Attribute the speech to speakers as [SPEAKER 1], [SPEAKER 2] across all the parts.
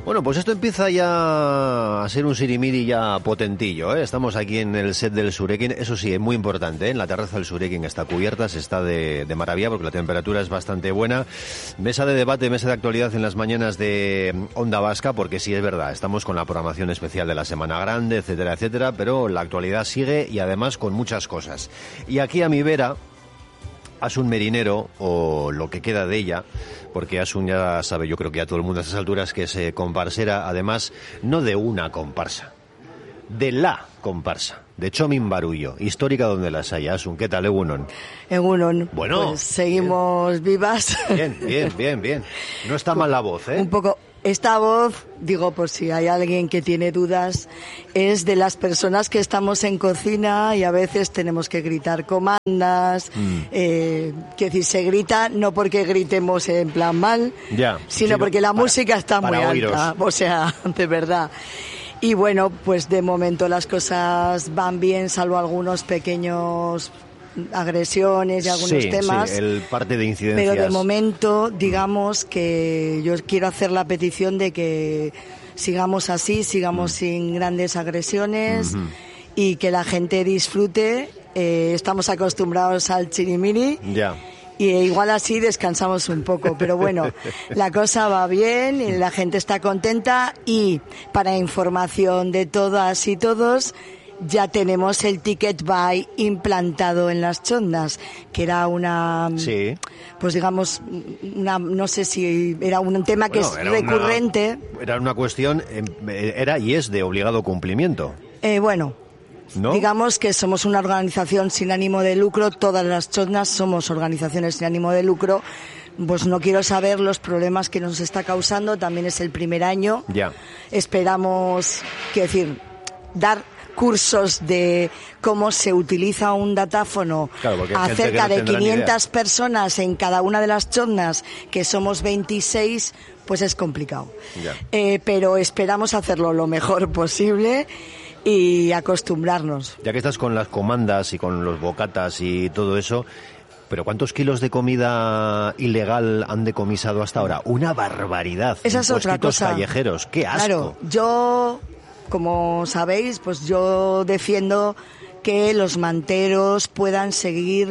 [SPEAKER 1] Bueno, pues esto empieza ya a ser un sirimiri ya potentillo, ¿eh? Estamos aquí en el set del Surekin, eso sí, es muy importante, ¿eh? En la terraza del Surekin está cubierta, se está de maravilla porque la temperatura es bastante buena. Mesa de debate, mesa de actualidad en las mañanas de Onda Vasca, porque sí es verdad, estamos con la programación especial de la Semana Grande, etcétera, etcétera, pero la actualidad sigue y además con muchas cosas. Y aquí a mi vera, Asun Merinero, o lo que queda de ella, porque Asun ya sabe, yo creo que ya todo el mundo a estas alturas, que es comparsera, además, no de una comparsa, de la comparsa, de Txomin Barullo, histórica donde las haya. Asun, ¿qué tal, Egunon?
[SPEAKER 2] Egunon,
[SPEAKER 1] bueno,
[SPEAKER 2] pues seguimos vivas.
[SPEAKER 1] Bien. No está mal la voz, ¿eh?
[SPEAKER 2] Un poco. Esta voz, digo, por si hay alguien que tiene dudas, es de las personas que estamos en cocina y a veces tenemos que gritar comandas. Quiero decir, se grita no porque gritemos en plan mal, sino porque la música está muy alta. O sea, de verdad. Y bueno, pues de momento las cosas van bien, salvo algunos pequeños agresiones y algunos temas.
[SPEAKER 1] Sí, el parte de incidencias.
[SPEAKER 2] Pero de momento, digamos que yo quiero hacer la petición de que sigamos así, sigamos sin grandes agresiones y que la gente disfrute. Estamos acostumbrados al chirimiri. Y igual así descansamos un poco, pero bueno, la cosa va bien, la gente está contenta y para información de todas y todos, ya tenemos el Ticket Buy implantado en las chondas, que era una, pues digamos, no sé si era un tema que es recurrente.
[SPEAKER 1] Era una cuestión, era y es de obligado cumplimiento.
[SPEAKER 2] ¿No? Digamos que somos una organización sin ánimo de lucro, todas las chondas somos organizaciones sin ánimo de lucro. Pues no quiero saber los problemas que nos está causando, también es el primer año. Esperamos, quiero decir, dar cursos de cómo se utiliza un datáfono a cerca de 500 personas en cada una de las chondas, que somos 26, pues es complicado. Pero esperamos hacerlo lo mejor posible y acostumbrarnos.
[SPEAKER 1] Ya que estás con las comandas y con los bocatas y todo eso, ¿pero cuántos kilos de comida ilegal han decomisado hasta ahora? Una barbaridad.
[SPEAKER 2] Esa es otra cosa.
[SPEAKER 1] Callejeros, qué asco.
[SPEAKER 2] Claro, yo, como sabéis, pues yo defiendo que los manteros puedan seguir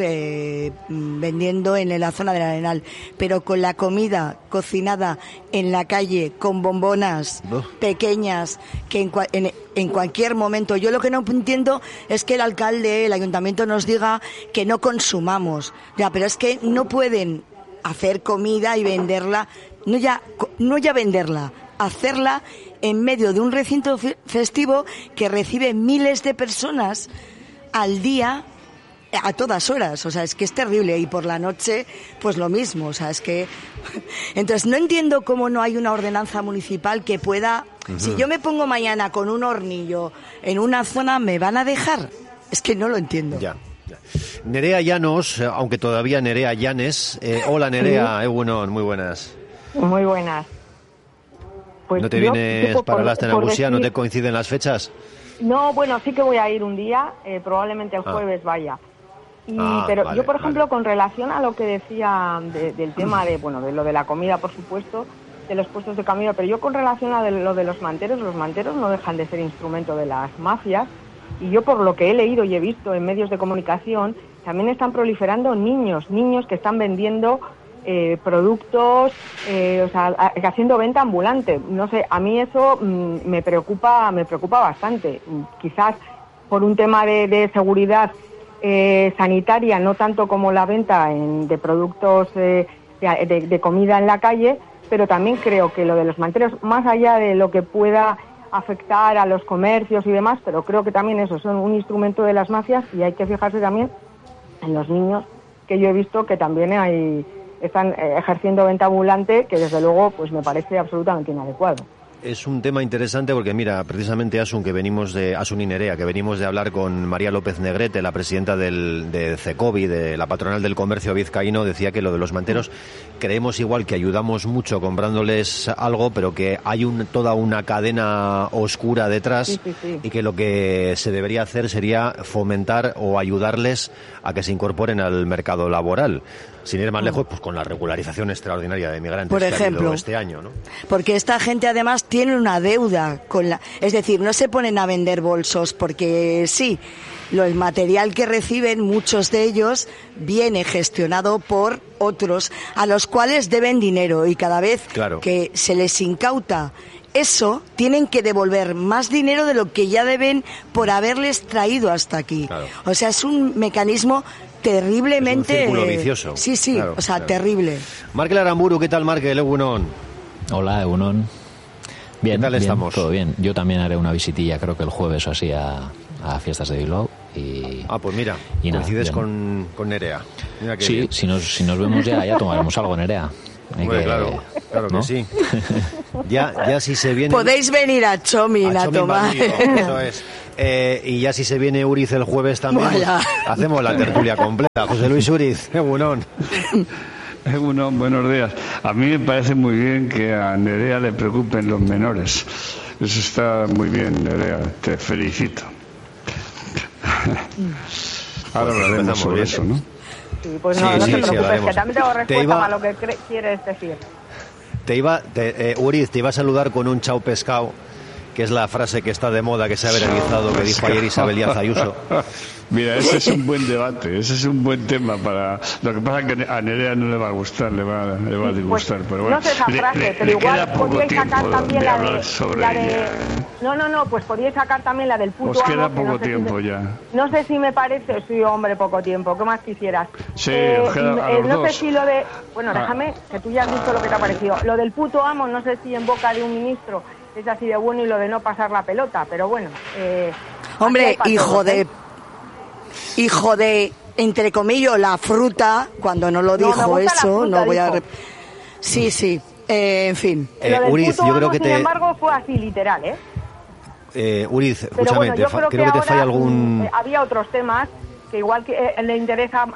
[SPEAKER 2] vendiendo en la zona del Arenal, pero con la comida cocinada en la calle, con bombonas pequeñas, que en cualquier momento. Yo lo que no entiendo es que el alcalde, el ayuntamiento nos diga que no consumamos. Pero es que no pueden hacer comida y venderla, no ya venderla, hacerla en medio de un recinto festivo que recibe miles de personas al día, a todas horas. O sea, es que es terrible. Y por la noche, pues lo mismo. O sea, es que... Entonces, no entiendo cómo no hay una ordenanza municipal que pueda... Si yo me pongo mañana con un hornillo en una zona, ¿me van a dejar? Es que no lo entiendo.
[SPEAKER 1] Nerea Llanos, aunque todavía Nerea Llanes. Hola, Nerea. Egunon, muy buenas.
[SPEAKER 3] Muy buenas. Pues
[SPEAKER 1] ¿No te vienes para la Astenagusia? ¿No te coinciden las fechas?
[SPEAKER 3] No, bueno, sí que voy a ir un día, probablemente el jueves vaya. Pero yo, por ejemplo, con relación a lo que decía del tema de lo de la comida, por supuesto, de los puestos de comida, pero yo con relación a lo de los manteros no dejan de ser instrumento de las mafias, y yo por lo que he leído y he visto en medios de comunicación, también están proliferando niños que están vendiendo productos, haciendo venta ambulante. No sé, a mí eso me preocupa bastante. Quizás por un tema de seguridad sanitaria, no tanto como la venta de productos de comida en la calle, pero también creo que lo de los manteros, más allá de lo que pueda afectar a los comercios y demás, pero creo que también eso son un instrumento de las mafias, y hay que fijarse también en los niños, que yo he visto que también están ejerciendo venta ambulante, que desde luego pues me parece absolutamente inadecuado.
[SPEAKER 1] Es un tema interesante porque, mira, precisamente Asun y Nerea, que venimos de hablar con María López Negrete, la presidenta de CECOBI, de la patronal del comercio vizcaíno, decía que lo de los manteros, creemos igual que ayudamos mucho comprándoles algo, pero que hay toda una cadena oscura detrás, y que lo que se debería hacer sería fomentar o ayudarles a que se incorporen al mercado laboral. Sin ir más lejos, pues con la regularización extraordinaria de migrantes
[SPEAKER 2] por ejemplo,
[SPEAKER 1] que ha habido este año, ¿no?
[SPEAKER 2] Porque esta gente además tiene una deuda con la... Es decir, no se ponen a vender bolsos porque sí, el material que reciben, muchos de ellos, viene gestionado por otros a los cuales deben dinero y cada vez que se les incauta eso, tienen que devolver más dinero de lo que ya deben por haberles traído hasta aquí. Claro. O sea, es un mecanismo terriblemente...
[SPEAKER 1] Es un círculo vicioso.
[SPEAKER 2] Sí, claro, terrible.
[SPEAKER 1] Markel Aramburu, ¿qué tal, Markel? Egunon.
[SPEAKER 4] Hola, Egunon. Bien,
[SPEAKER 1] ¿qué tal estamos?
[SPEAKER 4] Todo bien. Yo también haré una visitilla, creo que el jueves o así, a Fiestas de Bilbao.
[SPEAKER 1] Pues mira, coincides con Nerea. Mira
[SPEAKER 4] sí, bien. si nos vemos ya tomaremos algo, Nerea.
[SPEAKER 1] Claro ¿no? Que sí. Ya si se viene...
[SPEAKER 2] Podéis venir a Chomin a tomar.
[SPEAKER 1] Eso es. Y ya si se viene Uriz el jueves también, hacemos la tertulia completa. José Luis Uriz, Egunon.
[SPEAKER 5] Egunon, buenos días. A mí me parece muy bien que a Nerea le preocupen los menores. Eso está muy bien, Nerea. Te felicito. Ahora hablaremos sobre eso, ¿no?
[SPEAKER 3] Sí, pues no te preocupes, que también tengo respuesta para lo que quieres decir.
[SPEAKER 1] Uriz, te iba a saludar con un chao pescado, que es la frase que está de moda, que se ha viralizado, que dijo ayer Isabel Díaz Ayuso.
[SPEAKER 5] Mira, ese es un buen debate, ese es un buen tema para... Lo que pasa es que a Nerea no le va a gustar, le va a disgustar,
[SPEAKER 3] pues,
[SPEAKER 5] pero bueno.
[SPEAKER 3] No sé esa frase, pero igual podríais sacar también la de... No, pues podríais sacar también la del puto amo.
[SPEAKER 5] Os queda poco tiempo ya.
[SPEAKER 3] No sé si me parece... Sí, hombre, poco tiempo, ¿qué más quisieras?
[SPEAKER 5] Sí, os queda a los
[SPEAKER 3] no
[SPEAKER 5] dos.
[SPEAKER 3] sé si lo de... Bueno, déjame, que tú ya has visto lo que te ha parecido. Lo del puto amo, no sé si en boca de un ministro es así de bueno y lo de no pasar la pelota, pero bueno...
[SPEAKER 2] Hombre, hijo de, entre comillas, la fruta, cuando no lo dijo eso, no voy a... Sí, en fin.
[SPEAKER 3] Lo del
[SPEAKER 1] Uriz,
[SPEAKER 3] puto
[SPEAKER 1] yo creo
[SPEAKER 3] amo,
[SPEAKER 1] que
[SPEAKER 3] sin embargo, fue así literal,
[SPEAKER 1] Uriz, escúchame,
[SPEAKER 3] bueno,
[SPEAKER 1] creo que te falla algún...
[SPEAKER 3] había otros temas que igual que le interesa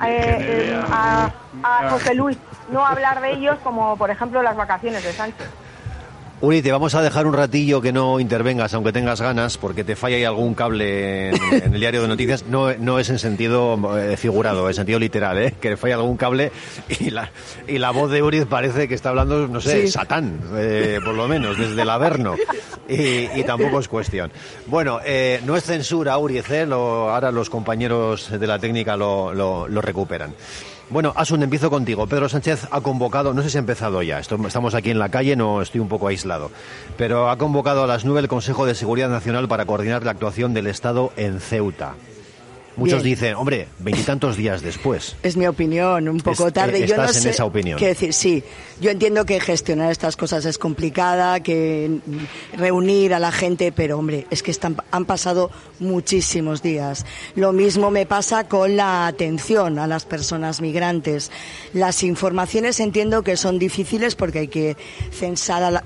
[SPEAKER 3] a José Luis no hablar de ellos, como por ejemplo las vacaciones de Sánchez.
[SPEAKER 1] Uri, te vamos a dejar un ratillo que no intervengas, aunque tengas ganas, porque te falla ahí algún cable en el diario de noticias. No es en sentido figurado, en sentido literal, que falla algún cable y la voz de Uri parece que está hablando, no sé, Satán, por lo menos, desde el Averno. Y tampoco es cuestión. Bueno, no es censura, Uri, ahora los compañeros de la técnica lo recuperan. Bueno, Asun, empiezo contigo. Pedro Sánchez ha convocado, no sé si ha empezado ya, estamos aquí en la calle, no estoy un poco aislado, pero ha convocado a las 9 el Consejo de Seguridad Nacional para coordinar la actuación del Estado en Ceuta. Muchos dicen, hombre, 20 y tantos días después.
[SPEAKER 2] Es mi opinión, un poco tarde.
[SPEAKER 1] Yo no sé en esa opinión.
[SPEAKER 2] Qué decir, sí, yo entiendo que gestionar estas cosas es complicada, que reunir a la gente, pero hombre, es que han pasado muchísimos días. Lo mismo me pasa con la atención a las personas migrantes. Las informaciones entiendo que son difíciles porque hay que censar,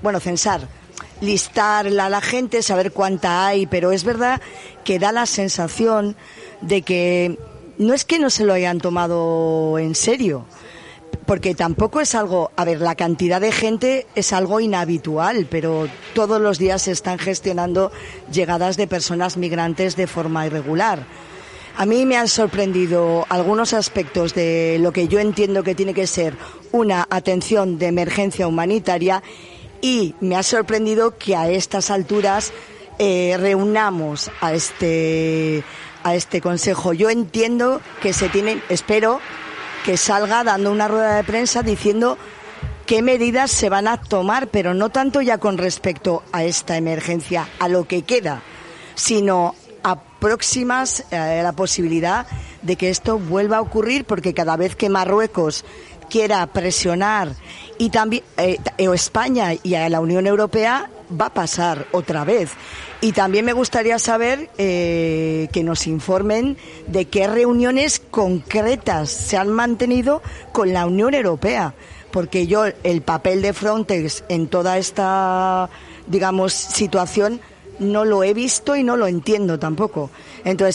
[SPEAKER 2] listar a la gente, saber cuánta hay, pero es verdad que da la sensación de que no es que no se lo hayan tomado en serio, porque tampoco es algo, la cantidad de gente es algo inhabitual, pero todos los días se están gestionando llegadas de personas migrantes de forma irregular. A mí me han sorprendido algunos aspectos de lo que yo entiendo que tiene que ser una atención de emergencia humanitaria, y me ha sorprendido que a estas alturas reunamos a este consejo. Yo entiendo que espero que salga dando una rueda de prensa diciendo qué medidas se van a tomar, pero no tanto ya con respecto a esta emergencia, a lo que queda, sino a próximas, la posibilidad de que esto vuelva a ocurrir, porque cada vez que Marruecos quiera presionar y también España y a la Unión Europea, va a pasar otra vez. Y también me gustaría saber que nos informen de qué reuniones concretas se han mantenido con la Unión Europea, porque yo el papel de Frontex en toda esta, situación no lo he visto y no lo entiendo tampoco. Entonces,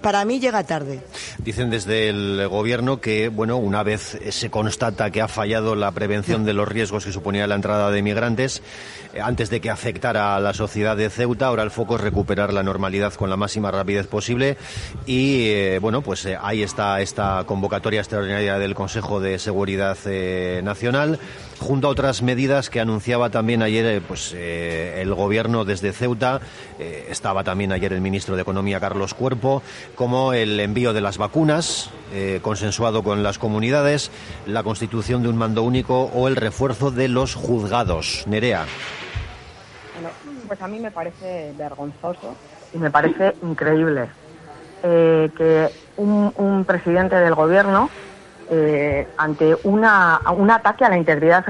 [SPEAKER 2] para mí llega tarde.
[SPEAKER 1] Dicen desde el gobierno que, bueno, una vez se constata que ha fallado la prevención de los riesgos que suponía la entrada de migrantes, antes de que afectara a la sociedad de Ceuta, ahora el foco es recuperar la normalidad con la máxima rapidez posible y, bueno, pues ahí está esta convocatoria extraordinaria del Consejo de Seguridad Nacional, junto a otras medidas que anunciaba también ayer el gobierno desde Ceuta. Estaba también ayer el ministro de Economía, Carlos Cuerpo, como el envío de las vacunas, consensuado con las comunidades, la constitución de un mando único o el refuerzo de los juzgados. Nerea.
[SPEAKER 3] Bueno, pues a mí me parece vergonzoso y me parece increíble que un presidente del gobierno, ante un ataque a la integridad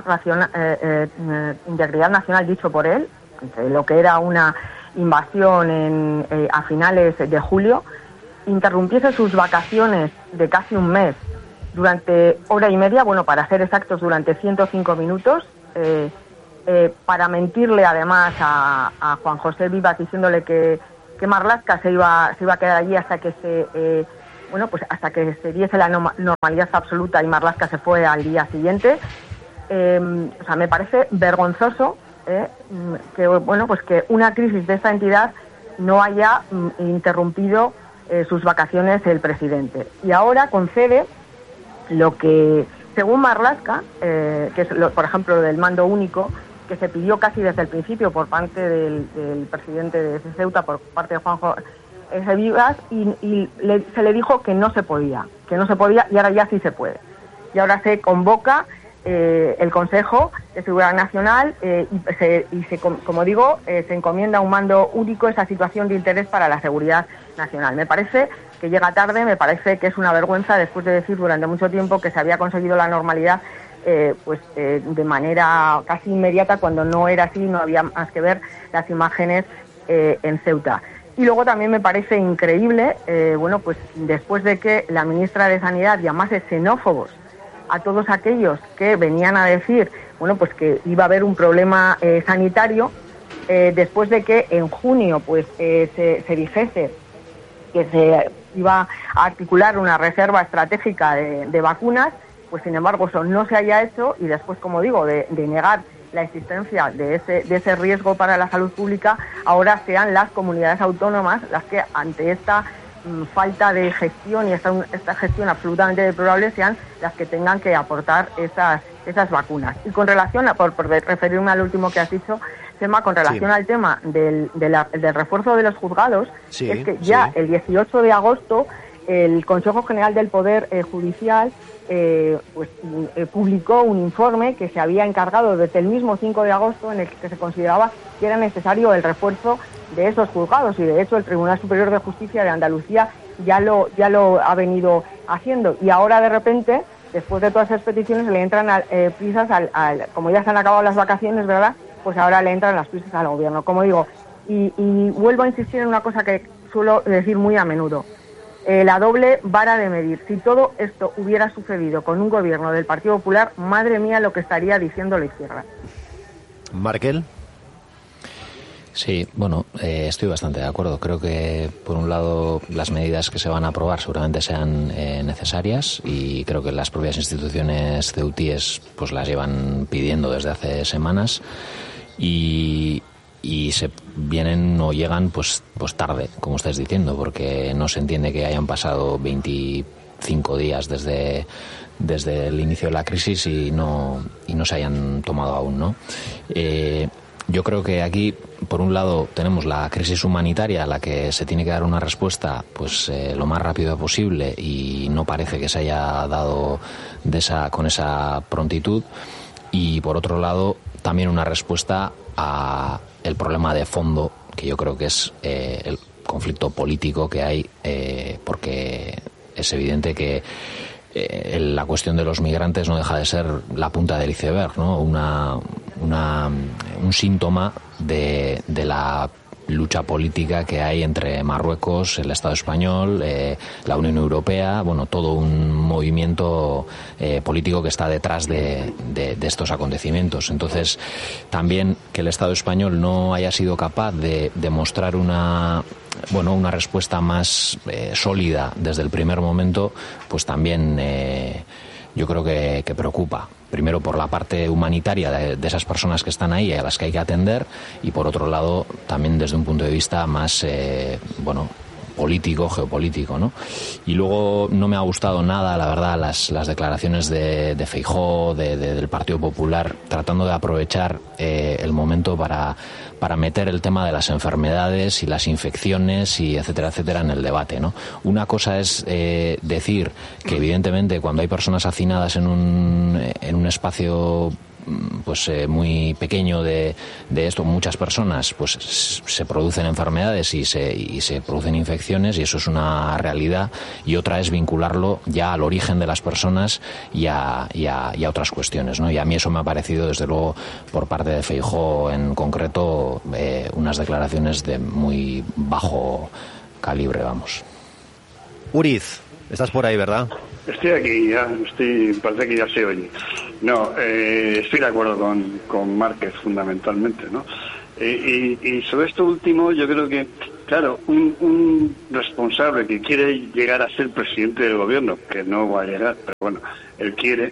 [SPEAKER 3] nacional dicho por él, ante lo que era una invasión a finales de julio, interrumpiese sus vacaciones de casi un mes durante hora y media, bueno, para ser exactos, durante 105 minutos, para mentirle además a Juan José Vivas, diciéndole que Marlaska se iba a quedar allí hasta que hasta que se diese la normalidad absoluta, y Marlaska se fue al día siguiente. O sea, me parece vergonzoso que una crisis de esta entidad no haya interrumpido sus vacaciones el presidente. Y ahora concede lo que, según Marlaska, que es por ejemplo del mando único, que se pidió casi desde el principio por parte del presidente de Ceuta, por parte de Juan José Vivas, y se le dijo que no se podía, y ahora ya sí se puede. Y ahora se convoca el Consejo de Seguridad Nacional como digo, se encomienda a un mando único esa situación de interés para la seguridad nacional. Me parece que llega tarde, me parece que es una vergüenza después de decir durante mucho tiempo que se había conseguido la normalidad de manera casi inmediata, cuando no era así, no había más que ver las imágenes en Ceuta. Y luego también me parece increíble, después de que la ministra de Sanidad llamase xenófobos a todos aquellos que venían a decir, que iba a haber un problema sanitario, después de que en junio se dijese que se iba a articular una reserva estratégica de vacunas, pues sin embargo eso no se haya hecho, y después, como digo, de negar la existencia de ese riesgo para la salud pública, ahora sean las comunidades autónomas las que, ante esta falta de gestión y esta gestión absolutamente deplorable, sean las que tengan que aportar esas vacunas. Y con relación por referirme al último que has dicho, Gemma, con relación al tema del refuerzo de los juzgados, es que ya el 18 de agosto el Consejo General del Poder Judicial publicó un informe que se había encargado desde el mismo 5 de agosto, en el que se consideraba que era necesario el refuerzo de esos juzgados, y de hecho el Tribunal Superior de Justicia de Andalucía ya lo ha venido haciendo, y ahora de repente, después de todas esas peticiones, le entran prisas como ya se han acabado las vacaciones, ¿verdad? Pues ahora le entran las prisas al gobierno, como digo, y vuelvo a insistir en una cosa que suelo decir muy a menudo: la doble vara de medir. Si todo esto hubiera sucedido con un gobierno del Partido Popular, madre mía lo que estaría diciendo la izquierda.
[SPEAKER 1] Markel.
[SPEAKER 4] Sí, estoy bastante de acuerdo. Creo que, por un lado, las medidas que se van a aprobar seguramente sean necesarias, y creo que las propias instituciones ceutíes pues las llevan pidiendo desde hace semanas, y se vienen o llegan pues tarde, como estáis diciendo, porque no se entiende que hayan pasado 25 días desde el inicio de la crisis y no se hayan tomado aún, ¿no? Yo creo que aquí, por un lado, tenemos la crisis humanitaria a la que se tiene que dar una respuesta lo más rápido posible, y no parece que se haya dado con esa prontitud, y por otro lado también una respuesta a el problema de fondo, que yo creo que es el conflicto político que hay, porque es evidente que la cuestión de los migrantes no deja de ser la punta del iceberg, ¿no? Un síntoma de la lucha política que hay entre Marruecos, el Estado español, la Unión Europea, todo un movimiento político que está detrás de estos acontecimientos. Entonces, también que el Estado español no haya sido capaz de demostrar una una respuesta más sólida desde el primer momento, pues también yo creo que preocupa. Primero por la parte humanitaria de esas personas que están ahí, a las que hay que atender, y por otro lado también desde un punto de vista más político, geopolítico, ¿no? Y luego no me ha gustado nada, la verdad, las declaraciones de Feijóo, del Partido Popular, tratando de aprovechar el momento para meter el tema de las enfermedades y las infecciones y etcétera, etcétera en el debate, ¿no? Una cosa es decir que evidentemente cuando hay personas hacinadas en un espacio pues muy pequeño de esto, muchas personas, pues se producen enfermedades y se producen infecciones, y eso es una realidad, y otra es vincularlo ya al origen de las personas y a otras cuestiones, ¿no? Y a mí eso me ha parecido, desde luego, por parte de Feijóo en concreto, unas declaraciones de muy bajo calibre, vamos.
[SPEAKER 1] Uriz, estás por ahí, ¿verdad?
[SPEAKER 5] Estoy aquí, parece que ya se oye. No, estoy de acuerdo con Márquez fundamentalmente, ¿no? Y sobre esto último, yo creo que, claro, un responsable que quiere llegar a ser presidente del gobierno, que no va a llegar, pero bueno, él quiere,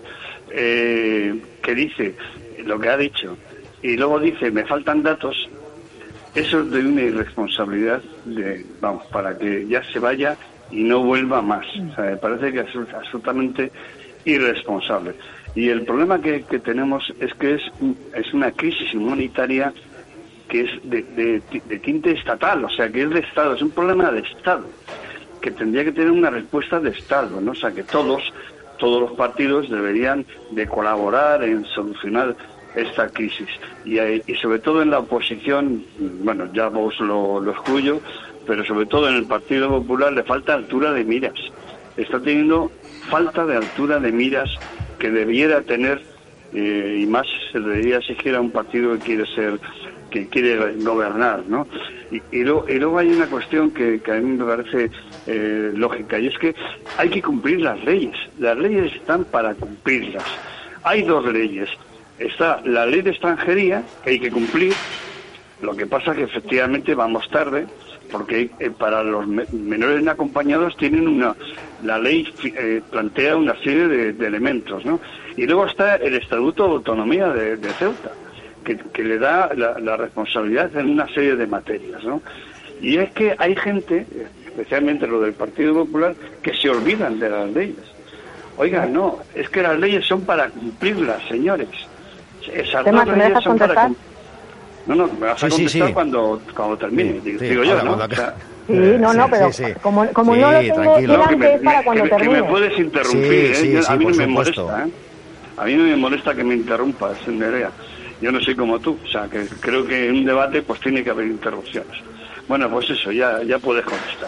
[SPEAKER 5] que dice lo que ha dicho, y luego dice, me faltan datos, eso es de una irresponsabilidad para que ya se vaya y no vuelva más. O sea, me parece que es absolutamente irresponsable. Y el problema que tenemos es que es una crisis humanitaria que es de tinte estatal, o sea, que es de Estado, es un problema de Estado, que tendría que tener una respuesta de Estado, ¿no? O sea, que todos los partidos deberían de colaborar en solucionar esta crisis. Y sobre todo en la oposición, bueno, ya vos lo excluyo, pero sobre todo en el Partido Popular le falta altura de miras. Está teniendo falta de altura de miras que debiera tener, y más se debería exigir a un partido que quiere gobernar, ¿no? Y luego hay una cuestión que a mí me parece lógica, y es que hay que cumplir las leyes. Las leyes están para cumplirlas. Hay dos leyes. Está la ley de extranjería, que hay que cumplir. Lo que pasa es que efectivamente vamos tarde, porque para los menores no acompañados la ley plantea una serie de elementos, ¿no? Y luego está el Estatuto de Autonomía de Ceuta, que le da la responsabilidad en una serie de materias, ¿no? Y es que hay gente, especialmente los del Partido Popular, que se olvidan de las leyes. Oiga, no, es que las leyes son para cumplirlas, señores. Esas dos leyes son para cumplirlas. No, me vas a contestar cuando termine, digo yo, ¿no?
[SPEAKER 3] Pero como no lo tengo delante, es para cuando termine.
[SPEAKER 5] Que me puedes interrumpir, a mí no me molesta, A mí no me molesta que me interrumpas, Nerea. Yo no soy como tú, o sea, que creo que en un debate pues tiene que haber interrupciones. Bueno, pues eso, ya puedes contestar.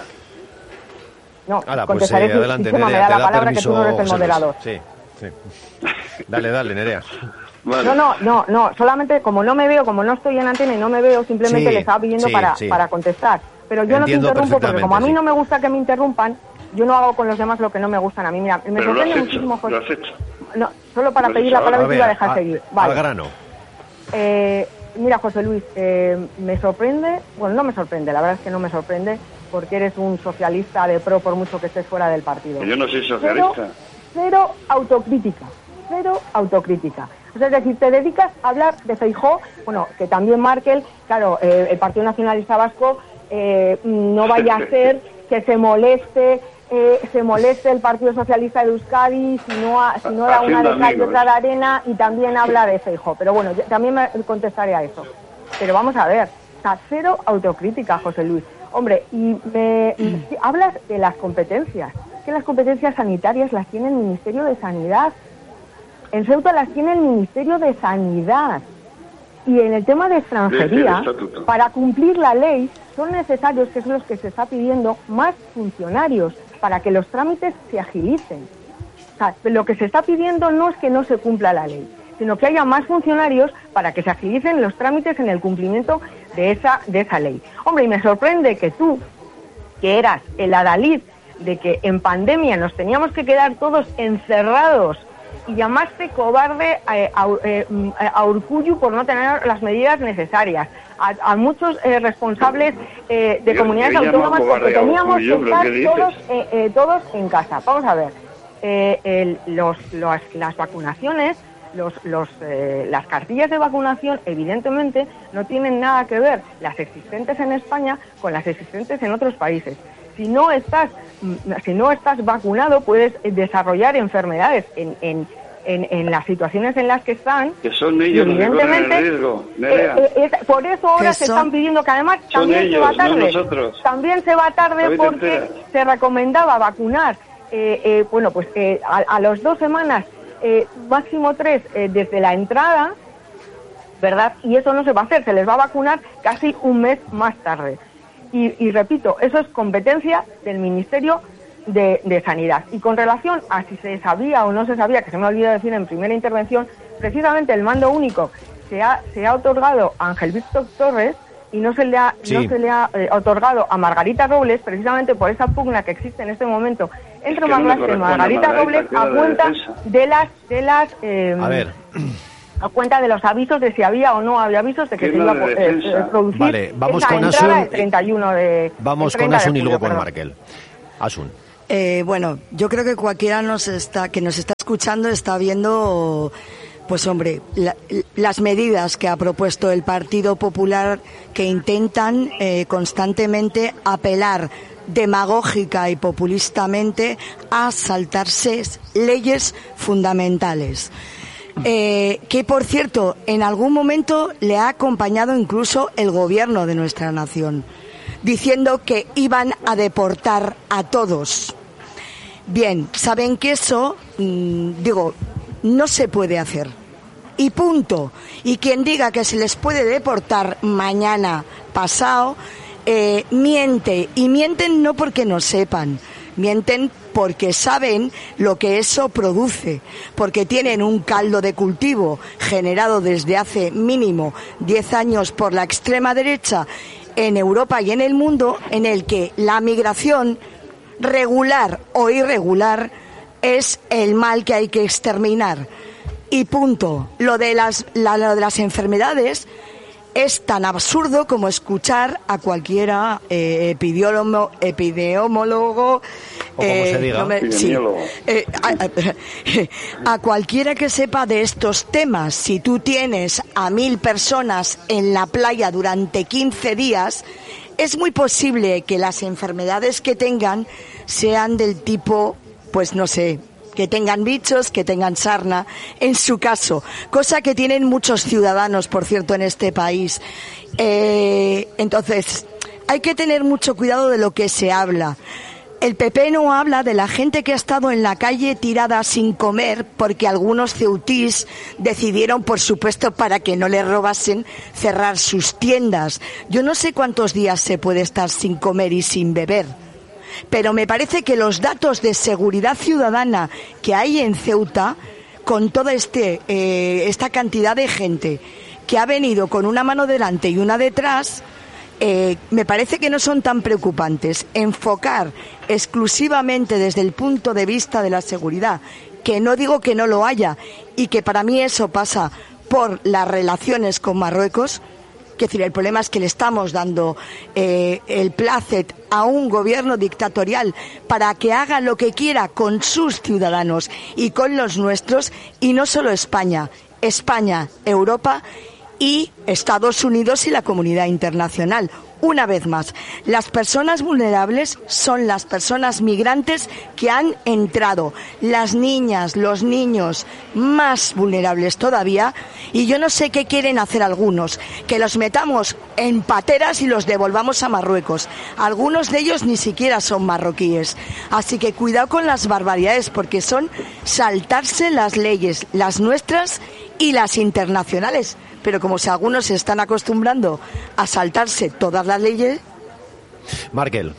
[SPEAKER 3] No, contestaré
[SPEAKER 1] adelante,
[SPEAKER 3] Nerea, me da la palabra permiso, que tú no eres el moderador.
[SPEAKER 1] Sí. Dale, Nerea.
[SPEAKER 5] Vale.
[SPEAKER 3] No, solamente como no me veo, como no estoy en antena y no me veo, simplemente le estaba pidiendo para contestar. Pero yo no te interrumpo porque como a mí no me gusta que me interrumpan, yo no hago con los demás lo que no me gustan a mí. Mira, me sorprende muchísimo, José.
[SPEAKER 5] Lo has hecho.
[SPEAKER 3] No, solo para pedir la palabra y te iba a dejar seguir. Vale.
[SPEAKER 1] Al grano.
[SPEAKER 3] Mira, José Luis, me sorprende, bueno, no me sorprende, la verdad es que no me sorprende, porque eres un socialista de pro por mucho que estés fuera del partido.
[SPEAKER 5] Yo no soy socialista.
[SPEAKER 3] Cero autocrítica. O sea, es decir, te dedicas a hablar de Feijóo, bueno, que también Márquez, claro, el Partido Nacionalista Vasco no vaya a ser que se moleste el Partido Socialista de Euskadi si no da una de cal y otra de arena, y también habla de Feijóo. Pero bueno, también me contestaré a eso. Pero vamos a ver, cero autocrítica, José Luis. Hombre, hablas de las competencias, que las competencias sanitarias las tiene el Ministerio de Sanidad. En Ceuta las tiene el Ministerio de Sanidad. Y en el tema de extranjería, para cumplir la ley, son necesarios, que es lo que se está pidiendo, más funcionarios para que los trámites se agilicen. O sea, lo que se está pidiendo no es que no se cumpla la ley, sino que haya más funcionarios para que se agilicen los trámites en el cumplimiento de esa ley. Hombre, y me sorprende que tú, que eras el adalid de que en pandemia nos teníamos que quedar todos encerrados, y llamaste cobarde a Urkullu por no tener las medidas necesarias. a muchos responsables de comunidades autónomas, porque teníamos que estar todos en casa. Vamos a ver, las vacunaciones, las cartillas de vacunación, evidentemente, no tienen nada que ver las existentes en España con las existentes en otros países. Si no estás vacunado, puedes desarrollar enfermedades en las situaciones en las que están.
[SPEAKER 5] Que son ellos los que corren el riesgo, Nerea.
[SPEAKER 3] Por eso ahora se están pidiendo que además también ellos, se va tarde. No nosotros. También se va tarde porque se recomendaba vacunar, a las 2 semanas, máximo 3 desde la entrada, ¿verdad? Y eso no se va a hacer, se les va a vacunar casi un mes más tarde. Y repito, eso es competencia del Ministerio de Sanidad. Y con relación a si se sabía o no se sabía, que se me ha olvidado decir en primera intervención, precisamente el mando único se ha otorgado a Ángel Víctor Torres y no se le ha otorgado a Margarita Robles, precisamente por esa pugna que existe en este momento entre Marlaska y Margarita Robles, a cuenta a cuenta de los avisos de si había o no había avisos de que se iba a producir.
[SPEAKER 1] Vale, vamos
[SPEAKER 3] esa
[SPEAKER 1] con
[SPEAKER 3] entrada
[SPEAKER 1] Asun.
[SPEAKER 3] de 31 de
[SPEAKER 1] Vamos con Asun y luego con Markel. Asun.
[SPEAKER 2] Bueno, yo creo que cualquiera que nos está escuchando está viendo, pues hombre, las medidas que ha propuesto el Partido Popular, que intentan constantemente apelar demagógica y populistamente a saltarse leyes fundamentales. Que por cierto, en algún momento le ha acompañado incluso el gobierno de nuestra nación, diciendo que iban a deportar a todos. Bien, saben que eso, no se puede hacer. Y punto. Y quien diga que se les puede deportar mañana, pasado, miente. Y mienten no porque no sepan, mienten porque saben lo que eso produce, porque tienen un caldo de cultivo generado desde hace mínimo 10 años por la extrema derecha en Europa y en el mundo, en el que la migración, regular o irregular, es el mal que hay que exterminar. Y punto. Lo de las enfermedades es tan absurdo como escuchar a cualquiera epidemiólogo,
[SPEAKER 1] o como se diga,
[SPEAKER 2] a cualquiera que sepa de estos temas. Si tú tienes a 1000 personas en la playa durante 15 días, es muy posible que las enfermedades que tengan sean del tipo, pues no sé, que tengan bichos, que tengan sarna, en su caso, cosa que tienen muchos ciudadanos, por cierto, en este país. Entonces, hay que tener mucho cuidado de lo que se habla. El PP no habla de la gente que ha estado en la calle tirada sin comer porque algunos ceutís decidieron, por supuesto, para que no le robasen, cerrar sus tiendas. Yo no sé cuántos días se puede estar sin comer y sin beber, pero me parece que los datos de seguridad ciudadana que hay en Ceuta, con toda esta cantidad de gente que ha venido con una mano delante y una detrás, me parece que no son tan preocupantes. Enfocar exclusivamente desde el punto de vista de la seguridad, que no digo que no lo haya, y que para mí eso pasa por las relaciones con Marruecos. Es decir, el problema es que le estamos dando el plácet a un gobierno dictatorial para que haga lo que quiera con sus ciudadanos y con los nuestros, y no solo España, Europa y Estados Unidos y la comunidad internacional. Una vez más, las personas vulnerables son las personas migrantes que han entrado, las niñas, los niños, más vulnerables todavía, y yo no sé qué quieren hacer algunos, que los metamos en pateras y los devolvamos a Marruecos. Algunos de ellos ni siquiera son marroquíes, así que cuidado con las barbaridades, porque son saltarse las leyes, las nuestras y las internacionales. Pero como si algunos se están acostumbrando a saltarse todas las leyes.
[SPEAKER 1] Markel.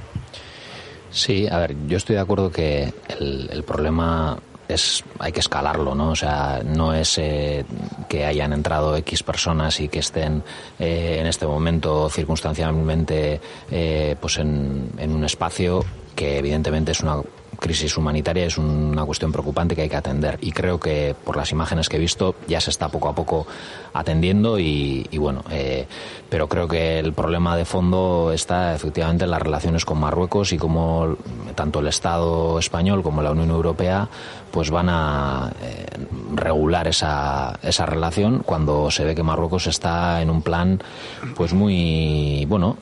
[SPEAKER 4] Sí, a ver, yo estoy de acuerdo que el problema hay que escalarlo, ¿no? O sea, no es que hayan entrado X personas y que estén en este momento circunstancialmente pues en un espacio que evidentemente es una crisis humanitaria, es una cuestión preocupante que hay que atender. Y creo que por las imágenes que he visto ya se está poco a poco atendiendo y bueno, pero creo que el problema de fondo está efectivamente en las relaciones con Marruecos y cómo tanto el Estado español como la Unión Europea pues van a regular esa relación cuando se ve que Marruecos está en un plan pues muy bueno,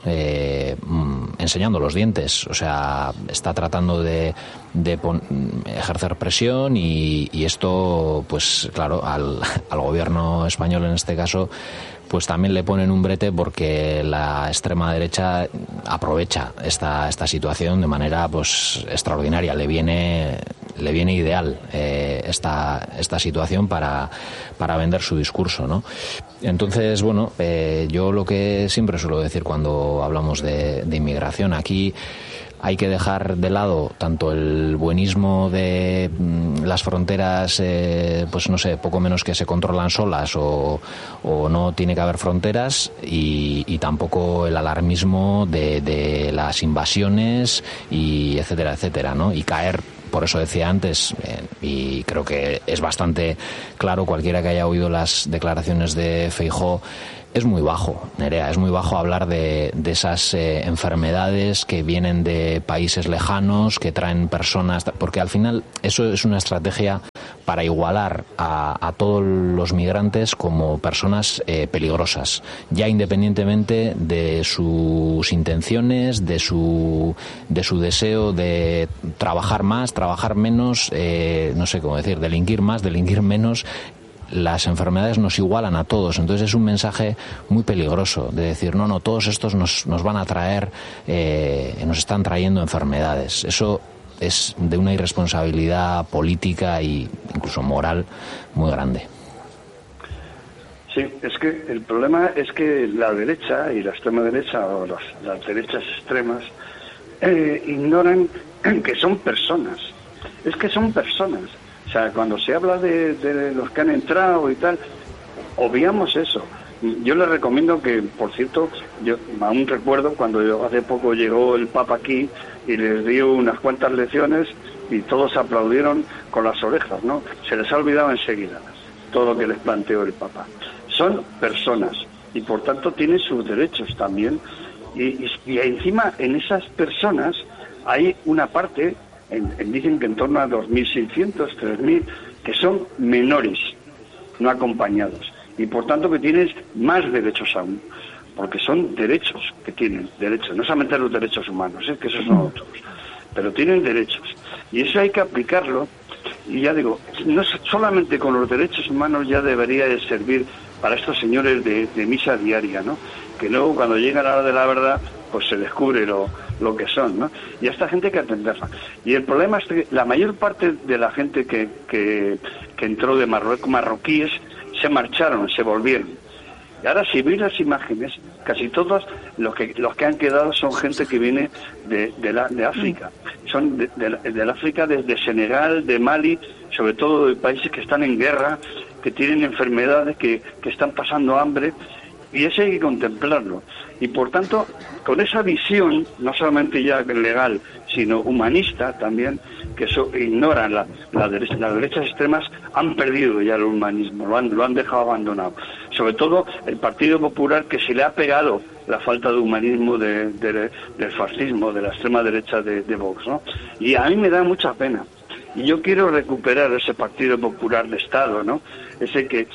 [SPEAKER 4] enseñando los dientes, o sea, está tratando de ejercer presión y esto pues claro al gobierno español en este caso pues también le ponen un brete porque la extrema derecha aprovecha esta situación de manera pues extraordinaria. Le viene ideal esta situación para vender su discurso, ¿no? Entonces, bueno, yo lo que siempre suelo decir cuando hablamos de inmigración, aquí hay que dejar de lado tanto el buenismo de las fronteras, pues no sé, poco menos que se controlan solas o no tiene que haber fronteras y tampoco el alarmismo de las invasiones y etcétera, ¿no? Y caer, por eso decía antes, y creo que es bastante claro cualquiera que haya oído las declaraciones de Feijóo, es muy bajo, Nerea, es muy bajo hablar de esas enfermedades que vienen de países lejanos, que traen personas, porque al final eso es una estrategia para igualar a todos los migrantes como personas peligrosas, ya independientemente de sus intenciones, de su deseo de trabajar más, trabajar menos, no sé cómo decir, delinquir más, delinquir menos. Las enfermedades nos igualan a todos, entonces es un mensaje muy peligroso de decir no, todos estos nos van a traer, nos están trayendo enfermedades. Eso es de una irresponsabilidad política e incluso moral muy grande.
[SPEAKER 5] Sí, es que el problema es que la derecha y la extrema derecha o las derechas extremas ignoran que son personas. Es que son personas. O sea, cuando se habla de los que han entrado y tal, obviamos eso. Yo les recomiendo que, por cierto, yo aún recuerdo cuando hace poco llegó el Papa aquí y les dio unas cuantas lecciones y todos aplaudieron con las orejas, ¿no? Se les ha olvidado enseguida todo lo que les planteó el Papa. Son personas y, por tanto, tienen sus derechos también. Y encima, en esas personas hay una parte... dicen que en torno a 2.600, 3.000, que son menores, no acompañados, y por tanto que tienen más derechos aún, porque son derechos que tienen, derechos, no solamente los derechos humanos, que esos son otros, pero tienen derechos, y eso hay que aplicarlo, y ya digo, no solamente con los derechos humanos ya debería de servir para estos señores de misa diaria, ¿no? Que luego cuando llega la hora de la verdad, pues se descubre lo que son, ¿no? Y a esta gente hay que atenderla. Y el problema es que la mayor parte de la gente que entró de Marruecos, marroquíes, se marcharon, se volvieron. Y ahora, si veis las imágenes, casi todos los que han quedado son gente que viene de África. Son del África, de Senegal, de Mali, sobre todo de países que están en guerra, que tienen enfermedades, que están pasando hambre. Y eso hay que contemplarlo. Y por tanto, con esa visión, no solamente ya legal, sino humanista también, que eso ignoran las derechas extremas, han perdido ya el humanismo, lo han dejado abandonado. Sobre todo el Partido Popular, que se le ha pegado la falta de humanismo del fascismo, de la extrema derecha de Vox, ¿no? Y a mí me da mucha pena. Y yo quiero recuperar ese Partido Popular de Estado, ¿no? Ese que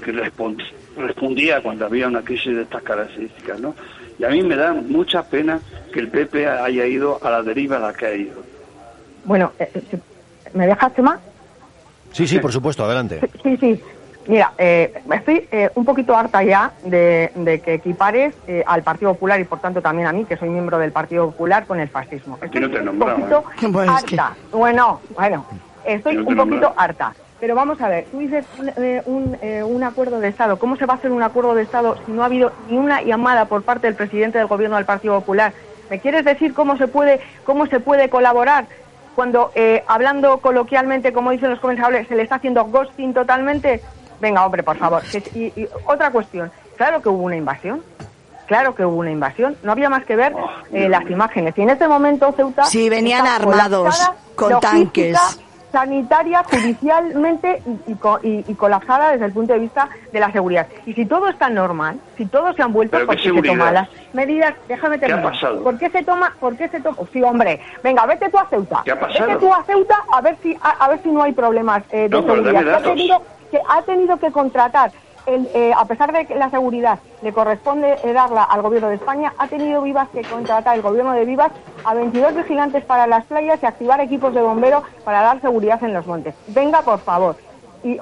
[SPEAKER 5] respondía cuando había una crisis de estas características, ¿no? Y a mí me da mucha pena que el PP haya ido a la deriva a la que ha ido.
[SPEAKER 3] Bueno, ¿me dejas, Chema?
[SPEAKER 1] Sí, por supuesto, adelante.
[SPEAKER 3] Sí. Mira, estoy un poquito harta ya de que equipares al Partido Popular y por tanto también a mí, que soy miembro del Partido Popular, con el fascismo. Estoy
[SPEAKER 5] no te
[SPEAKER 3] un poquito harta. Bueno, estoy un poquito harta. Pero vamos a ver, tú dices un acuerdo de Estado. ¿Cómo se va a hacer un acuerdo de Estado si no ha habido ni una llamada por parte del presidente del Gobierno del Partido Popular? ¿Me quieres decir cómo se puede colaborar cuando, hablando coloquialmente, como dicen los comensales, se le está haciendo ghosting totalmente? Venga, hombre, por favor. Y otra cuestión. Claro que hubo una invasión. claro que hubo una invasión. No había más que ver las imágenes. Y en este momento Ceuta...
[SPEAKER 2] Sí, venían armados con tanques.
[SPEAKER 3] Sanitaria, judicialmente y colapsada desde el punto de vista de la seguridad. Y si todo está normal, si todos se han vuelto, porque se toman las medidas, déjame terminar.
[SPEAKER 5] ¿Qué ha pasado?
[SPEAKER 3] ¿Por qué se toma? Sí, hombre, venga, vete tú a Ceuta.
[SPEAKER 5] ¿Qué ha pasado?
[SPEAKER 3] Vete tú a Ceuta a ver si no hay problemas de seguridad. Ha tenido que contratar. A pesar de que la seguridad le corresponde darla al gobierno de España, ha tenido Vivas que contratar el gobierno de Vivas a 22 vigilantes para las playas y activar equipos de bomberos para dar seguridad en los montes. Venga, por favor. Y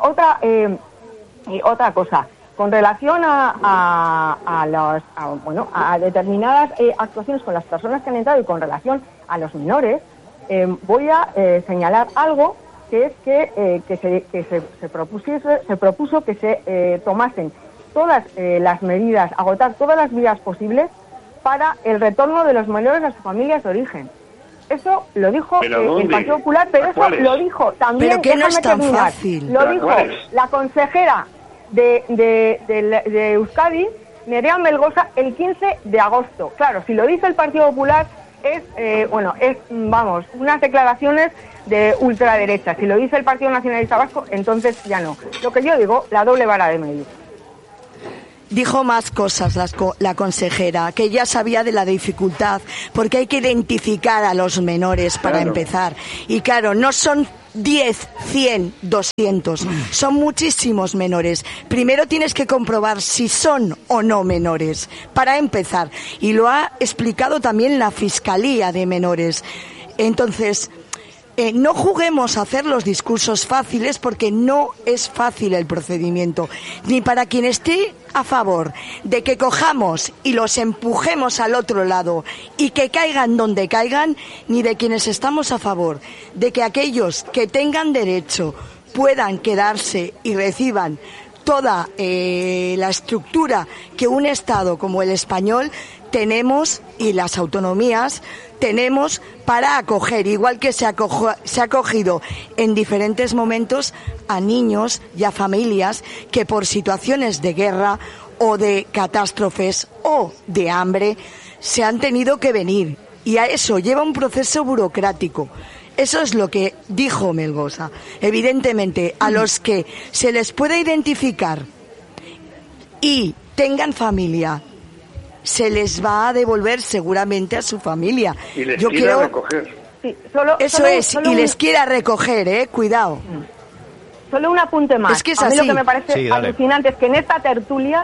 [SPEAKER 3] otra cosa, con relación a determinadas actuaciones con las personas que han entrado y con relación a los menores, voy a señalar algo, que es que se propuso que se tomasen todas las medidas, agotar todas las vías posibles para el retorno de los menores a sus familias de origen. Eso lo dijo el Partido Popular, pero eso lo dijo también...
[SPEAKER 2] ¿Pero que no es tan fácil?
[SPEAKER 3] Lo dijo la consejera de Euskadi, Nerea Melgosa, el 15 de agosto. Claro, si lo dice el Partido Popular, es unas declaraciones de ultraderecha. Si lo dice el Partido Nacionalista Vasco, entonces ya no. Lo que yo digo, la doble vara de medir.
[SPEAKER 2] Dijo más cosas la consejera, que ya sabía de la dificultad, porque hay que identificar a los menores para empezar. Y claro, no son 10, 100, 200, son muchísimos menores. Primero tienes que comprobar si son o no menores, para empezar. Y lo ha explicado también la Fiscalía de Menores. Entonces... no juguemos a hacer los discursos fáciles, porque no es fácil el procedimiento, ni para quien esté a favor de que cojamos y los empujemos al otro lado y que caigan donde caigan, ni de quienes estamos a favor de que aquellos que tengan derecho puedan quedarse y reciban toda la estructura que un Estado como el español tenemos, y las autonomías tenemos, para acoger, igual que se ha acogido en diferentes momentos a niños y a familias que por situaciones de guerra o de catástrofes o de hambre se han tenido que venir. Y a eso lleva un proceso burocrático. Eso es lo que dijo Melgosa. Evidentemente, a los que se les pueda identificar y tengan familia, se les va a devolver seguramente a su familia.
[SPEAKER 5] Y les quiera recoger.
[SPEAKER 3] Sí,
[SPEAKER 2] les quiera recoger, cuidado.
[SPEAKER 3] Solo un apunte más.
[SPEAKER 2] Es que es
[SPEAKER 3] a mí
[SPEAKER 2] así.
[SPEAKER 3] Lo que me parece alucinante es que en esta tertulia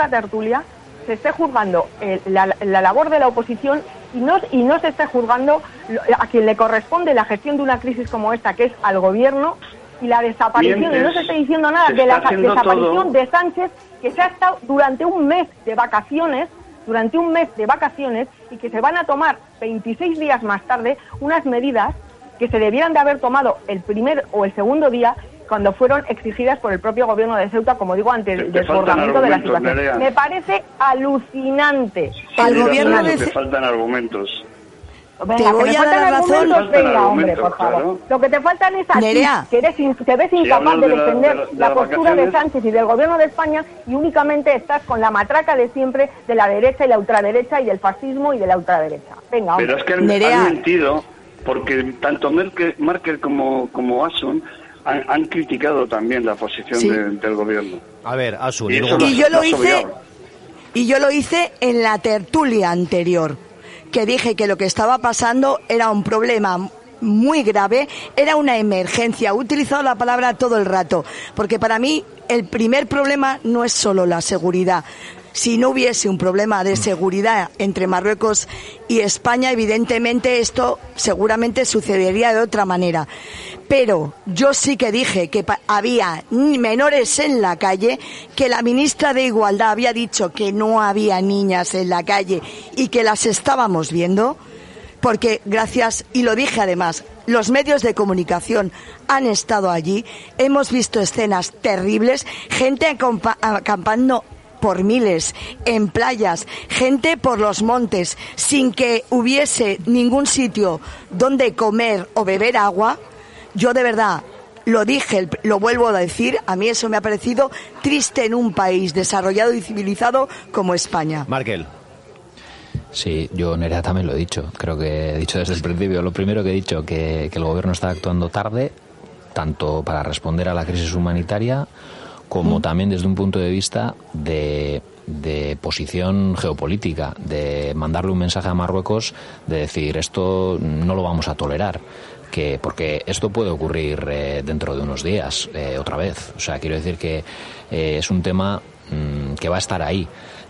[SPEAKER 3] se esté juzgando la labor de la oposición y no se esté juzgando a quien le corresponde la gestión de una crisis como esta, que es al gobierno, y la desaparición, y no se esté diciendo nada de la desaparición de Sánchez, que se ha estado durante un mes de vacaciones, y que se van a tomar 26 días más tarde unas medidas que se debieran de haber tomado el primer o el segundo día, cuando fueron exigidas por el propio gobierno de Ceuta, como digo, ante el desbordamiento de la situación.
[SPEAKER 5] Nerea.
[SPEAKER 3] Me parece alucinante.
[SPEAKER 2] Al gobierno
[SPEAKER 5] te faltan argumentos.
[SPEAKER 3] Venga,
[SPEAKER 2] te voy a dar la razón.
[SPEAKER 3] Venga, hombre, por favor. Claro. Lo que te faltan es a
[SPEAKER 2] Nerea,
[SPEAKER 3] ti, que ves incapaz de defender la postura de Sánchez y del gobierno de España, y únicamente estás con la matraca de siempre de la derecha y la ultraderecha y del fascismo y de la ultraderecha. Venga, hombre.
[SPEAKER 5] Pero es que han mentido, porque tanto Merkel como Asun han criticado también la posición del gobierno.
[SPEAKER 1] A ver, Asun.
[SPEAKER 2] Y yo lo hice en la tertulia anterior, que dije que lo que estaba pasando era un problema muy grave, era una emergencia. He utilizado la palabra todo el rato, porque para mí el primer problema no es solo la seguridad. Si no hubiese un problema de seguridad entre Marruecos y España, evidentemente esto seguramente sucedería de otra manera. Pero yo sí que dije que había menores en la calle, que la ministra de Igualdad había dicho que no había niñas en la calle y que las estábamos viendo, porque gracias, y lo dije además, los medios de comunicación han estado allí, hemos visto escenas terribles, gente acampando por miles en playas, gente por los montes, sin que hubiese ningún sitio donde comer o beber agua. Yo de verdad lo dije, lo vuelvo a decir, a mí eso me ha parecido triste en un país desarrollado y civilizado como España.
[SPEAKER 1] Markel.
[SPEAKER 4] Sí, yo, Nerea, también lo he dicho. Creo que he dicho desde el principio. Lo primero que he dicho, que el gobierno está actuando tarde, tanto para responder a la crisis humanitaria como también desde un punto de vista de posición geopolítica, de mandarle un mensaje a Marruecos de decir esto no lo vamos a tolerar, porque esto puede ocurrir dentro de unos días otra vez. O sea, quiero decir que es un tema que va a estar ahí.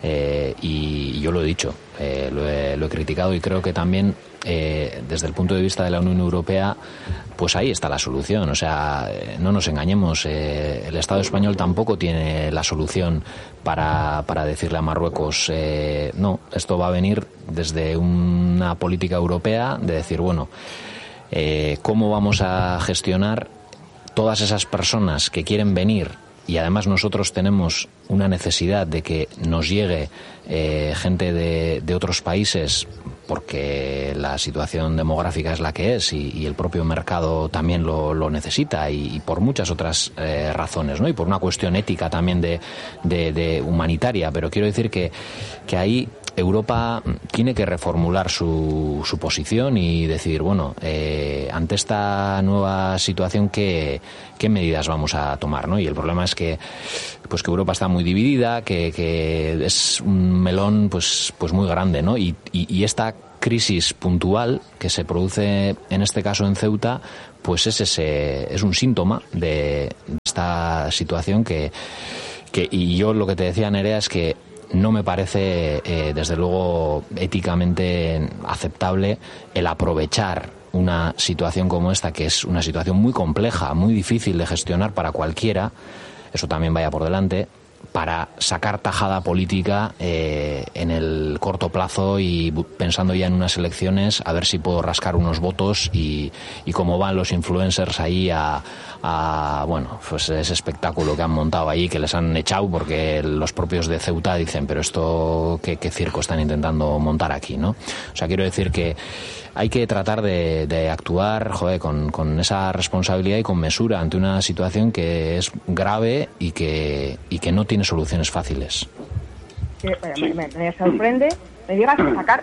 [SPEAKER 4] Y yo lo he dicho, lo he criticado, y creo que también desde el punto de vista de la Unión Europea, pues ahí está la solución. O sea, no nos engañemos, el Estado español tampoco tiene la solución para decirle a Marruecos no, esto va a venir desde una política europea de decir, bueno, ¿cómo vamos a gestionar todas esas personas que quieren venir? Y además nosotros tenemos una necesidad de que nos llegue gente de otros países, porque la situación demográfica es la que es, y el propio mercado también lo necesita, y por muchas otras razones, ¿no? Y por una cuestión ética también de humanitaria. Pero quiero decir que ahí Europa tiene que reformular su posición y decidir, bueno, ante esta nueva situación, ¿qué medidas vamos a tomar, ¿no? Y el problema es que Europa está muy dividida, que es un melón pues muy grande, ¿no? Y esta crisis puntual que se produce en este caso en Ceuta, pues es un síntoma de esta situación y yo lo que te decía, Nerea, es que no me parece, desde luego, éticamente aceptable el aprovechar una situación como esta, que es una situación muy compleja, muy difícil de gestionar para cualquiera, eso también vaya por delante, para sacar tajada política en el corto plazo, y pensando ya en unas elecciones, a ver si puedo rascar unos votos, y cómo van los influencers ahí bueno, pues ese espectáculo que han montado ahí, que les han echado porque los propios de Ceuta dicen, pero esto, ¿qué circo están intentando montar aquí, ¿no? O sea, quiero decir que hay que tratar de actuar, con esa responsabilidad y con mesura ante una situación que es grave y que no tiene soluciones fáciles.
[SPEAKER 3] Me sorprende, me digas sacar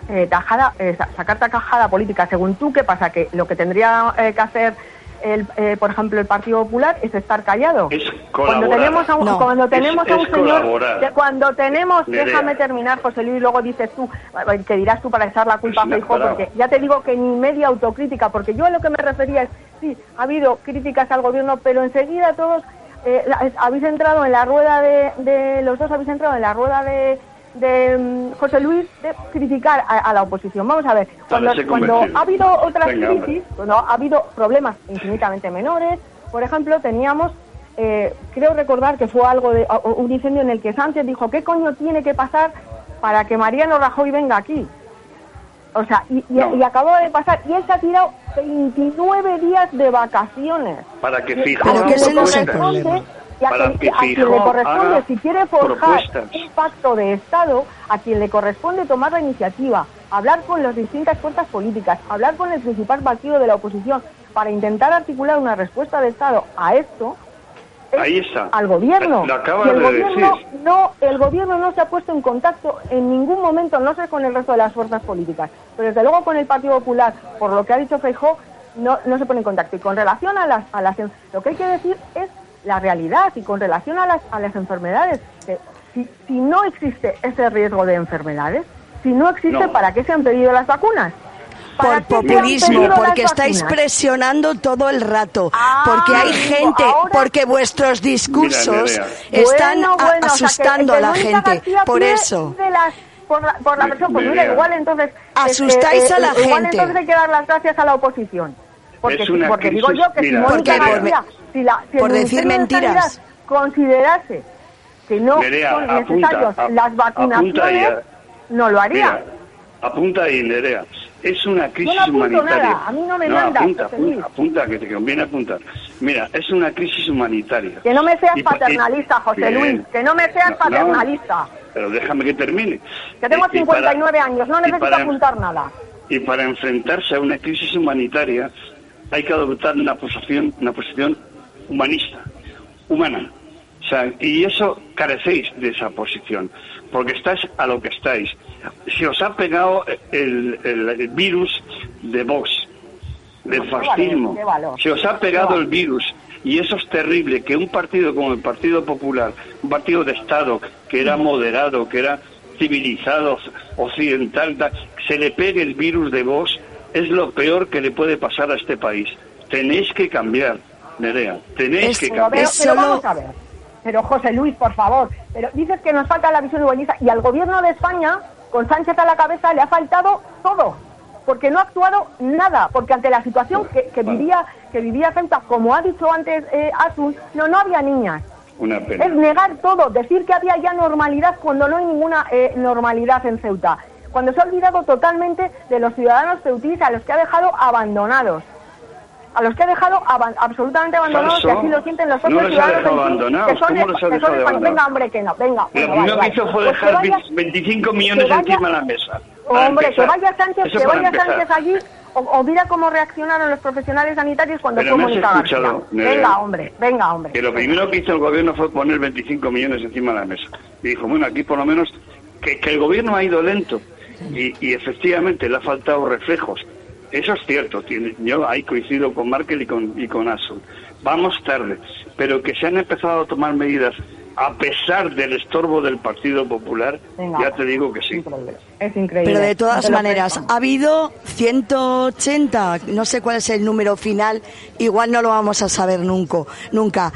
[SPEAKER 3] tajada política. Según tú, ¿qué pasa? Que lo que tendría que hacer por ejemplo, el Partido Popular es estar callado.
[SPEAKER 5] Es colaborar.
[SPEAKER 3] Cuando tenemos a un señor,
[SPEAKER 5] Nerea.
[SPEAKER 3] déjame terminar, José Luis, luego dices tú, que dirás tú para echar la culpa a Feijóo, porque ya te digo que ni media autocrítica, porque yo a lo que me refería es, sí, ha habido críticas al gobierno, pero enseguida todos habéis entrado en la rueda los dos habéis entrado en la rueda de José Luis, de criticar a la oposición. Vamos a ver, cuando ha habido otras crisis, cuando ha habido problemas infinitamente menores, por ejemplo, teníamos, creo recordar que fue algo de un incendio en el que Sánchez dijo, ¿qué coño tiene que pasar para que Mariano Rajoy venga aquí? O sea, y acabó de pasar, y él se ha tirado 29 días de vacaciones.
[SPEAKER 5] Para que Feijóo
[SPEAKER 2] pero que ese no es el problema.
[SPEAKER 3] Y a quien le corresponde, si quiere forjar un pacto de Estado, a quien le corresponde tomar la iniciativa, hablar con las distintas fuerzas políticas, hablar con el principal partido de la oposición, para intentar articular una respuesta de Estado a esto,
[SPEAKER 5] ahí está,
[SPEAKER 3] al gobierno.
[SPEAKER 5] Lo acaba de decir.
[SPEAKER 3] El gobierno no se ha puesto en contacto en ningún momento, no sé con el resto de las fuerzas políticas, pero desde luego con el Partido Popular, por lo que ha dicho Feijóo, no se pone en contacto. Y con relación a las lo que hay que decir es la realidad, y con relación a las enfermedades, si no existe ese riesgo de enfermedades, si no existe, ¿para qué se han pedido las vacunas?
[SPEAKER 2] Por populismo, porque estáis presionando todo el rato, porque hay gente, porque vuestros discursos están asustando a la gente, por eso.
[SPEAKER 3] Por la presión, pues mira, igual entonces
[SPEAKER 2] asustáis a la gente.
[SPEAKER 3] Igual entonces hay que dar las gracias a la oposición, porque digo yo que si Mónica García, por
[SPEAKER 2] decir mentiras,
[SPEAKER 3] considerase que no son necesarias las vacunaciones, no lo haría.
[SPEAKER 5] Mira, apunta ahí, Nerea. Es una crisis humanitaria.
[SPEAKER 3] Nada. A mí no me manda.
[SPEAKER 5] Apunta, que te conviene apuntar. Mira, es una crisis humanitaria.
[SPEAKER 3] Que no me seas paternalista, José Luis. Que no me seas paternalista.
[SPEAKER 5] Pero déjame que termine.
[SPEAKER 3] Que tengo 59 años, no necesito apuntar nada.
[SPEAKER 5] Y para enfrentarse a una crisis humanitaria hay que adoptar una posición humanista, humana. O sea, y eso carecéis de esa posición, porque estáis a lo que estáis. Se os ha pegado el virus de Vox, del fascismo. Se os ha pegado el virus. Y eso es terrible, que un partido como el Partido Popular, un partido de Estado, que era moderado, que era civilizado, occidental, se le pegue el virus de Vox, es lo peor que le puede pasar a este país. Tenéis que cambiar, Nerea, tenéis que cambiar.
[SPEAKER 3] Pero vamos a ver. Pero José Luis, por favor, pero dices que nos falta la visión humanista y al gobierno de España, con Sánchez a la cabeza, le ha faltado todo, porque no ha actuado nada, porque ante la situación que vivía Ceuta, como ha dicho antes Asun, no había niñas.
[SPEAKER 5] Una pena.
[SPEAKER 3] Es negar todo, decir que había ya normalidad cuando no hay ninguna normalidad en Ceuta, cuando se ha olvidado totalmente de los ciudadanos ceutíes a los que ha dejado abandonados. Absolutamente abandonados,
[SPEAKER 5] Falso.
[SPEAKER 3] que así lo sienten los propios ciudadanos
[SPEAKER 5] abandonados. ¿Cómo los ha dejado abandonados?
[SPEAKER 3] Venga, hombre, que no, venga.
[SPEAKER 5] Lo primero que hizo fue dejar 25 millones encima de la mesa.
[SPEAKER 3] Hombre, que vaya Sánchez allí, o mira cómo reaccionaron los profesionales sanitarios cuando fue Mónica García. Venga, hombre. Que
[SPEAKER 5] lo primero que hizo el gobierno fue poner 25 millones encima de la mesa. Y dijo, bueno, aquí por lo menos, que el gobierno ha ido lento. Y efectivamente le ha faltado reflejos. Eso es cierto, yo ahí coincido con Markel y con Asun. Vamos tarde, pero que se han empezado a tomar medidas a pesar del estorbo del Partido Popular, ya te digo que sí.
[SPEAKER 3] Es increíble.
[SPEAKER 2] Pero de todas maneras, ha habido 180, no sé cuál es el número final, igual no lo vamos a saber nunca.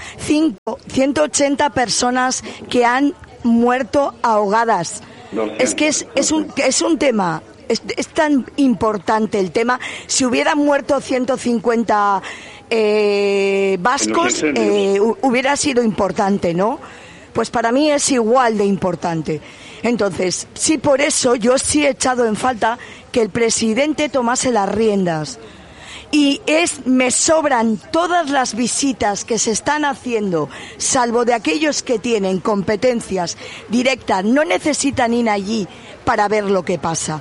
[SPEAKER 2] 180 personas que han muerto ahogadas. 200, es que es un tema... Es tan importante el tema. Si hubieran muerto 150 vascos, hubiera sido importante, ¿no? Pues para mí es igual de importante. Entonces, sí, por eso yo sí he echado en falta que el presidente tomase las riendas. Y me sobran todas las visitas que se están haciendo, salvo de aquellos que tienen competencias directas, no necesitan ir allí para ver lo que pasa.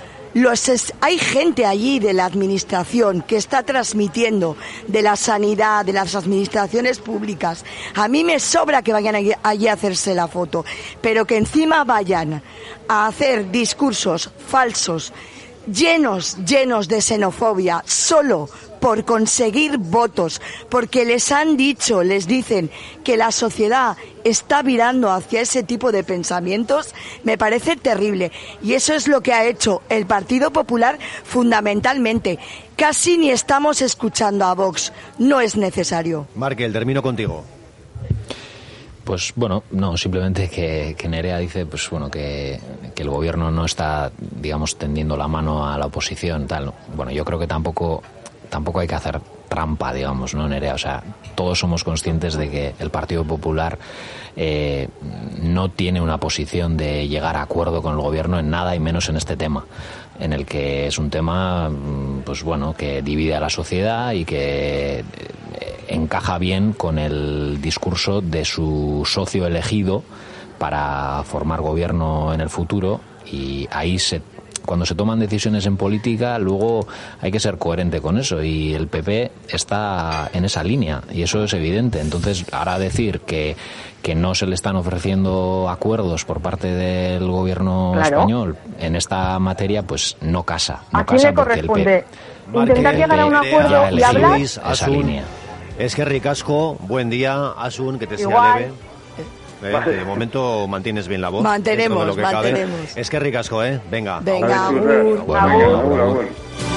[SPEAKER 2] Hay gente allí de la administración que está transmitiendo de la sanidad, de las administraciones públicas. A mí me sobra que vayan allí a hacerse la foto, pero que encima vayan a hacer discursos falsos, llenos de xenofobia, solo por conseguir votos, porque les dicen que la sociedad está virando hacia ese tipo de pensamientos, me parece terrible. Y eso es lo que ha hecho el Partido Popular fundamentalmente. Casi ni estamos escuchando a Vox. No es necesario.
[SPEAKER 1] Markel, termino contigo.
[SPEAKER 4] Pues bueno, no, simplemente que Nerea dice pues bueno que el gobierno no está, digamos, tendiendo la mano a la oposición, tal. Bueno, yo creo que tampoco hay que hacer trampa, digamos, ¿no, Nerea? O sea, todos somos conscientes de que el Partido Popular no tiene una posición de llegar a acuerdo con el gobierno en nada y menos en este tema, en el que es un tema, pues bueno, que divide a la sociedad y que encaja bien con el discurso de su socio elegido para formar gobierno en el futuro, y ahí cuando se toman decisiones en política, luego hay que ser coherente con eso, y el PP está en esa línea y eso es evidente. Entonces, ahora decir que no se le están ofreciendo acuerdos por parte del gobierno español en esta materia, pues no casa.
[SPEAKER 3] ¿A quién le corresponde intentar llegar a un acuerdo y hablar?
[SPEAKER 4] Esa línea.
[SPEAKER 1] Es que ricasco, buen día, Asun, que te sea leve. De momento mantienes bien la voz.
[SPEAKER 2] Mantenemos.
[SPEAKER 1] Es que ricasco, Venga.
[SPEAKER 2] Venga, agur.